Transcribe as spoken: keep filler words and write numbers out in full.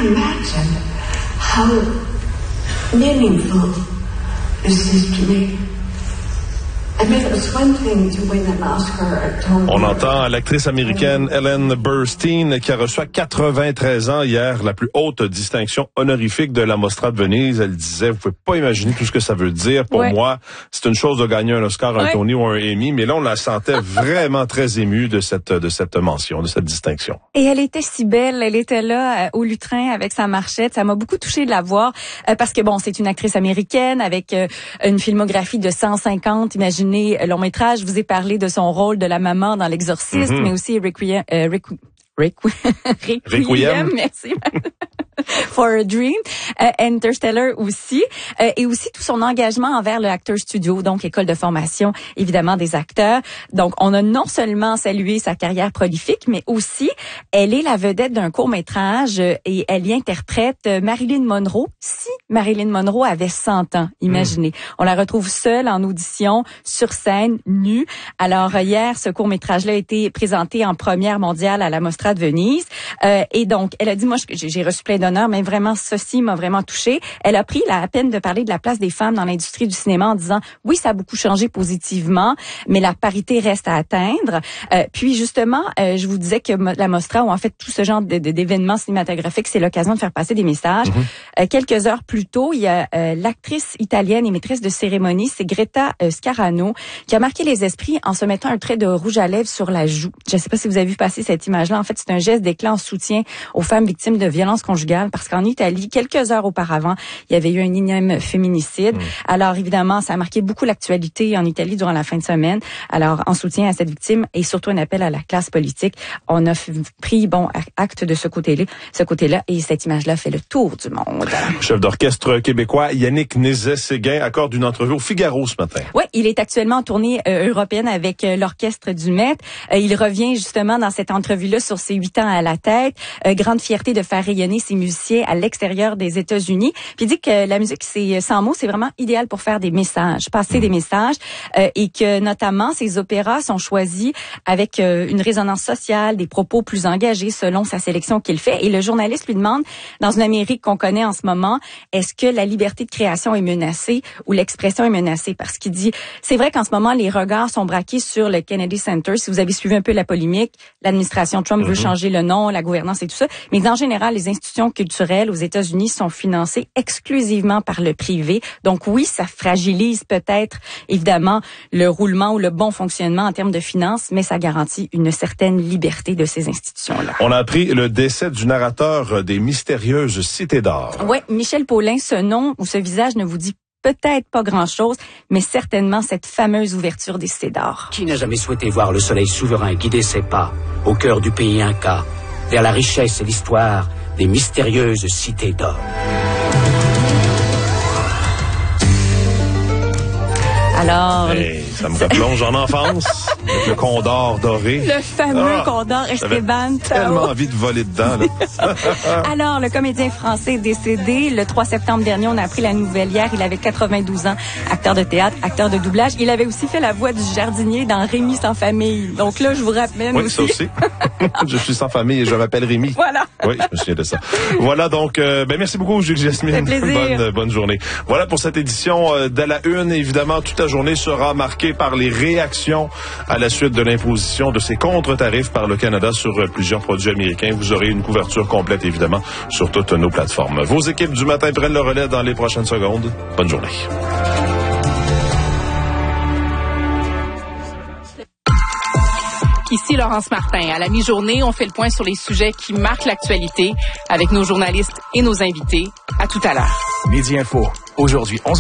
can't imagine how meaningful this is to me. I mean, it's one thing to win an Oscar at Tony. On entend l'actrice américaine Ellen Burstyn qui a reçu à quatre-vingt-treize ans hier la plus haute distinction honorifique de la Mostra de Venise. Elle disait, vous pouvez pas imaginer tout ce que ça veut dire. Pour ouais. moi, c'est une chose de gagner un Oscar, un ouais. Tony ou un Emmy, mais là, on la sentait vraiment très émue de cette de cette mention, de cette distinction. Et elle était si belle. Elle était là euh, au lutrin avec sa marchette. Ça m'a beaucoup touchée de la voir euh, parce que, bon, c'est une actrice américaine avec euh, une filmographie de cent cinquante, imaginez, long métrage. Je vous ai parlé de son rôle de la maman dans L'Exorciste, mm-hmm. mais aussi Requiem, euh, Requiem, Requiem, Requiem, merci. For a Dream, euh, Interstellar aussi, euh, et aussi tout son engagement envers le Actors Studio, donc école de formation évidemment des acteurs. Donc on a non seulement salué sa carrière prolifique, mais aussi elle est la vedette d'un court-métrage euh, et elle y interprète euh, Marilyn Monroe. Si Marilyn Monroe avait cent ans, imaginez. Mm. On la retrouve seule en audition, sur scène, nue. Alors euh, hier, ce court-métrage-là a été présenté en première mondiale à la Mostra de Venise, euh, et donc elle a dit, moi j'ai reçu plein d'honneurs, mais vraiment, ceci m'a vraiment touchée. Elle a pris la peine de parler de la place des femmes dans l'industrie du cinéma en disant, oui, ça a beaucoup changé positivement, mais la parité reste à atteindre. Euh, puis justement, euh, je vous disais que la Mostra, ou en fait tout ce genre de, de, d'événements cinématographiques, c'est l'occasion de faire passer des messages. Mm-hmm. Euh, quelques heures plus tôt, il y a euh, l'actrice italienne et maîtresse de cérémonie, c'est Greta euh, Scarano, qui a marqué les esprits en se mettant un trait de rouge à lèvres sur la joue. Je ne sais pas si vous avez vu passer cette image-là. En fait, c'est un geste d'éclat en soutien aux femmes victimes de violences conjugales, parce qu'en Italie, quelques heures auparavant, il y avait eu un énième féminicide. Mmh. Alors, évidemment, ça a marqué beaucoup l'actualité en Italie durant la fin de semaine. Alors, en soutien à cette victime et surtout un appel à la classe politique, on a f- pris, bon, acte de ce côté-là, ce côté-là, et cette image-là fait le tour du monde. Chef d'orchestre québécois Yannick Nézet-Séguin accorde une entrevue au Figaro ce matin. Oui, il est actuellement en tournée euh, européenne avec euh, l'orchestre du Met. Euh, il revient justement dans cette entrevue-là sur ses huit ans à la tête. Euh, grande fierté de faire rayonner ses musiciens à l'extérieur des États-Unis. Puis il dit que la musique, c'est sans mots, c'est vraiment idéal pour faire des messages, passer mmh. des messages, euh, et que notamment ces opéras sont choisis avec euh, une résonance sociale, des propos plus engagés selon sa sélection qu'il fait. Et le journaliste lui demande, dans une Amérique qu'on connaît en ce moment, est-ce que la liberté de création est menacée ou l'expression est menacée? Parce qu'il dit, c'est vrai qu'en ce moment, les regards sont braqués sur le Kennedy Center. Si vous avez suivi un peu la polémique, l'administration Trump mmh. veut changer le nom, la gouvernance et tout ça. Mais en général, les institutions culturelles aux États-Unis sont financées exclusivement par le privé. Donc oui, ça fragilise peut-être, évidemment, le roulement ou le bon fonctionnement en termes de finances, mais ça garantit une certaine liberté de ces institutions-là. On a appris le décès du narrateur des mystérieuses cités d'or. Oui, Michel Paulin, ce nom ou ce visage ne vous dit peut-être pas grand-chose, mais certainement cette fameuse ouverture des cités d'or. Qui n'a jamais souhaité voir le soleil souverain guider ses pas au cœur du pays Inca, vers la richesse et l'histoire des mystérieuses cités d'or? Alors, hey, ça me replonge en enfance, avec le condor doré. Le fameux ah, condor Esteban. Tellement envie de voler dedans. Là. Alors, le comédien français est décédé le trois septembre dernier. On a appris la nouvelle hier. Il avait quatre-vingt-douze ans, acteur de théâtre, acteur de doublage. Il avait aussi fait la voix du jardinier dans Rémi sans famille. Donc là, je vous rappelle oui, aussi. Oui, ça aussi. Je suis sans famille et je m'appelle Rémi. Voilà. Oui, je me souviens de ça. Voilà donc, euh, ben merci beaucoup, Julie Jasmine. Ça fait plaisir. Bonne, bonne journée. Voilà pour cette édition euh, de la Une. Évidemment, toute la journée sera marquée par les réactions à la suite de l'imposition de ces contre-tarifs par le Canada sur euh, plusieurs produits américains. Vous aurez une couverture complète, évidemment, sur toutes nos plateformes. Vos équipes du matin prennent le relais dans les prochaines secondes. Bonne journée. Ici Laurence Martin. À la mi-journée, on fait le point sur les sujets qui marquent l'actualité avec nos journalistes et nos invités. À tout à l'heure. Midi Info. Aujourd'hui, onze